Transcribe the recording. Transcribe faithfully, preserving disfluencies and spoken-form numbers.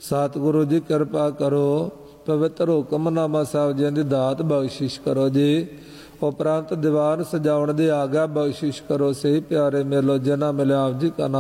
सतगुरु जी कृपा करो। पवित्र हुक्मनामा साहब जी की दात बख्शिश करो जी। उपरंत दीवान सजाउण दी आग्या बख्शिश करो। सही प्यारे मेलो जना मिले आप जी का नाम